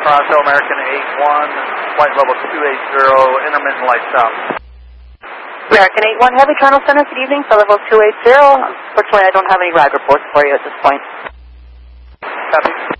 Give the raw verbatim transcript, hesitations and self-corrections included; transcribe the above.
Toronto, American eight one, flight level two eight zero, intermittent lights out. American eight one, Heavy Toronto Center, good evening, flight level two eight zero. Unfortunately, I don't have any ride reports for you at this point. Copy.